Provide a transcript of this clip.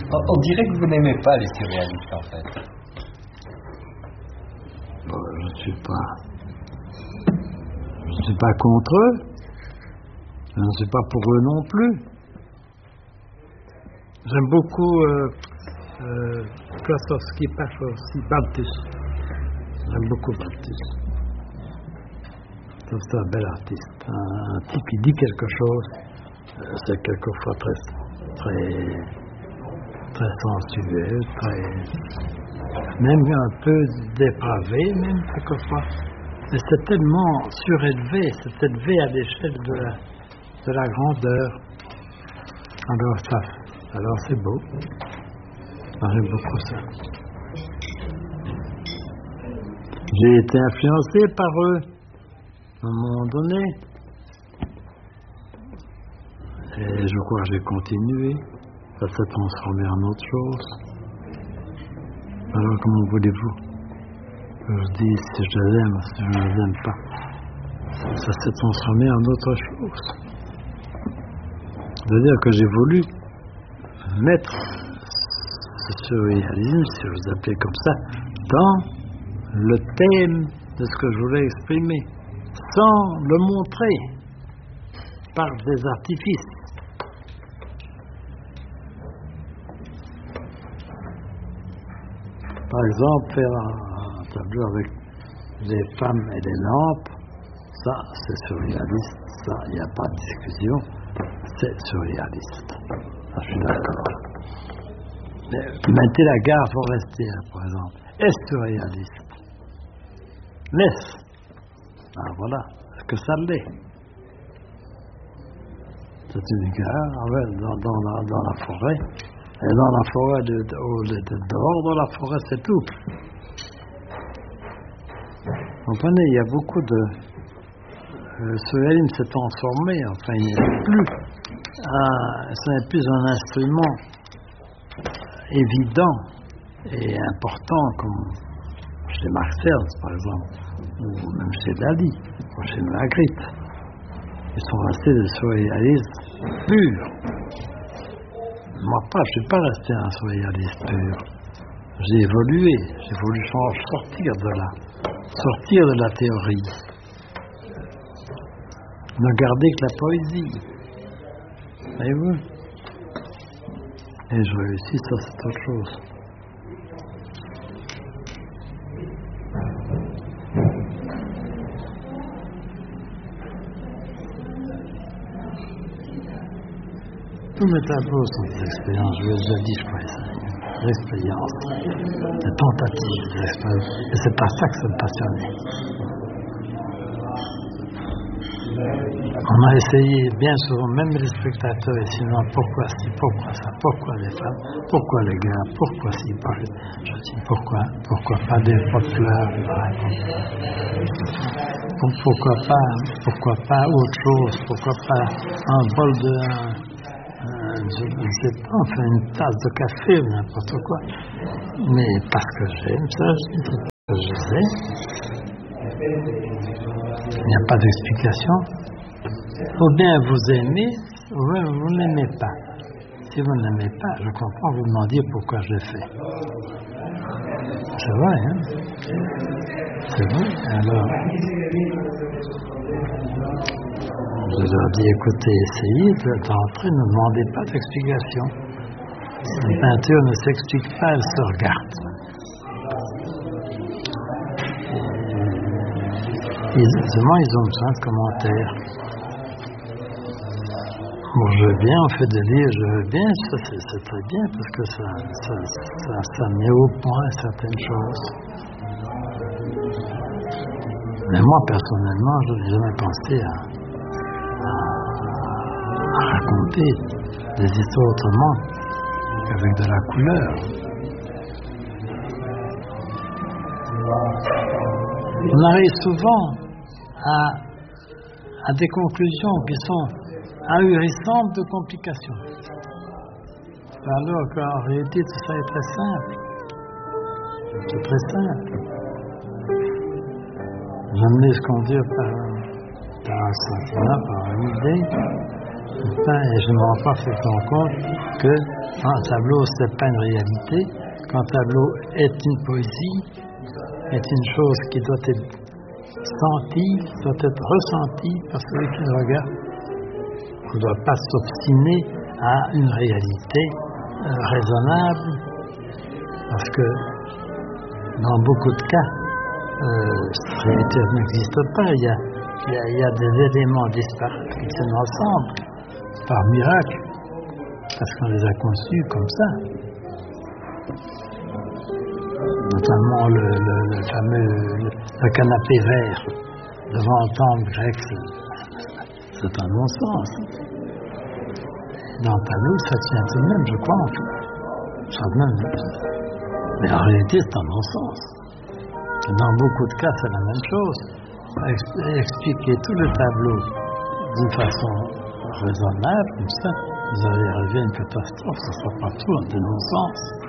On dirait que vous n'aimez pas les surréalistes, en fait. Bon, je ne suis pas contre eux. Je ne suis pas pour eux non plus. J'aime beaucoup Klosowski, Pachowski, Balthus. J'aime beaucoup Balthus. C'est un bel artiste. Un type qui dit quelque chose, c'est quelquefois très sensuel, même un peu dépravé, même quelquefois. Mais c'est tellement surélevé, c'est élevé à l'échelle de la grandeur. Alors c'est beau. J'aime beaucoup ça. J'ai été influencé par eux à un moment donné. Et je crois que j'ai continué. Ça s'est transformé en autre chose. Alors comment voulez-vous que je dise si je les aime, si je ne les aime pas? Ça s'est transformé en autre chose. C'est-à-dire que j'ai voulu mettre ce surréalisme, si je vous appelez comme ça, dans le thème de ce que je voulais exprimer, sans le montrer par des artifices. Par exemple, faire un tableau avec des femmes et des lampes, ça c'est surréaliste, ça il n'y a pas de discussion, c'est surréaliste. Ça, je suis d'accord. Mais mettez la gare forestière, par exemple, est surréaliste. Laisse. Ah voilà, est-ce que ça l'est? C'est une gare dans la forêt. Et dans la forêt, dehors de la forêt, c'est tout. Vous comprenez, il y a beaucoup de... Le surréalisme s'est transformé, enfin, il n'est plus... ce n'est plus un instrument évident et important comme chez Marcel, par exemple, ou même chez Dali, ou chez Magritte. Ils sont restés des surréalistes purs. Moi pas, je ne suis pas resté un surréaliste pur. J'ai évolué, j'ai voulu sortir de la théorie. Ne garder que la poésie. Voyez-vous? Et je réussis, ça c'est autre chose. Tous mes tableaux sont des expériences, je vous ai déjà dit, je crois, des expériences, des tentatives, des expériences. Et c'est pas ça que ça me passionnait. On a essayé bien souvent, même les spectateurs, et sinon pourquoi ci, pourquoi ça, pourquoi les femmes, pourquoi les gars, pourquoi ci, je dis pourquoi pas des pots de fleurs, pourquoi pas autre chose, pourquoi pas un bol de... je ne sais pas, enfin une tasse de café ou n'importe quoi. Mais parce que j'aime ça, je sais. Il n'y a pas d'explication. Ou bien vous aimez, ou bien vous n'aimez pas. Si vous n'aimez pas, je comprends, vous demandiez pourquoi je l'ai fait. C'est vrai, hein? C'est vrai, alors... Je leur dis, écoutez, essayez d'entrer, ne demandez pas d'explication. Une peinture ne s'explique pas, elle se regarde. Évidemment, ils ont besoin de commentaires. Bon, je veux bien, on fait des livres, je veux bien, ça c'est très bien, parce que ça met au point certaines choses. Mais moi, personnellement, je n'ai jamais pensé à raconter des histoires autrement qu'avec de la couleur. On arrive souvent à des conclusions qui sont ahurissantes de complications. Alors qu'en réalité, tout ça est très simple. C'est très simple. J'aime ce qu'on dit par un sentiment, par une idée. Et je ne me rends pas forcément compte qu'un tableau, ce n'est pas une réalité, qu'un tableau est une poésie, est une chose qui doit être sentie, doit être ressentie par celui qui le regarde. On ne doit pas s'obstiner à une réalité raisonnable, parce que dans beaucoup de cas, cette réalité n'existe pas. Il y a des éléments disparates qui tiennent ensemble par miracle, parce qu'on les a conçus comme ça. Notamment le fameux canapé vert devant le temple grec, c'est un non-sens. Dans le tableau, ça tient tout de même, je crois, en fait. Ça de même. Mais en réalité, c'est un non-sens. Dans beaucoup de cas, c'est la même chose. Expliquer tout le tableau d'une façon raisonnable, comme ça, vous allez arriver à une catastrophe, ce ne sera pas tout un non-sens.